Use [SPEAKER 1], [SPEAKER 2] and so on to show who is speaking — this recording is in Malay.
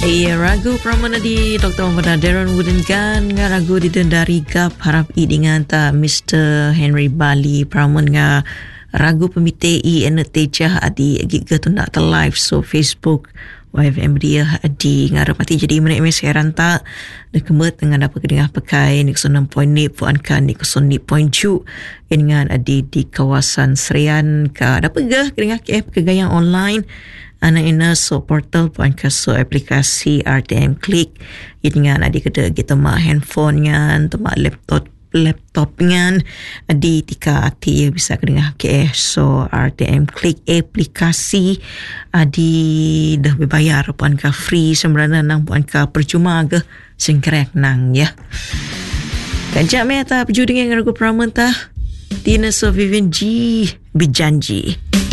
[SPEAKER 1] Iya, ragu pramana di Dr. Muhammad Darren Wooden kan nga ragu di dari gap harap I dengan ta Mr. Henry Bali pramun nga ragu pemite I ena tejah adi giga tu nak ta live so Facebook YFM dia adi ngarapati jadi menek heran tak dekemet dengan apa kedengah pakai ni keson 6.0 puan kan ni keson 0.7 dengan adi di kawasan Serian ka dapat gah kedengah ke kegayang online ana ina so portal puan ka so aplikasi RTM Click dengan adi kada kita mak handphone ngan mak laptop ngan adi tika ati bisa kedengah ke so RTM Click aplikasi adi dah berbayar puan ka free sebenarnya nang puan ka percuma ke singkrek nang ya kanjak me ta peju dengan ragu pramen ta Tina so Vivian G berjanji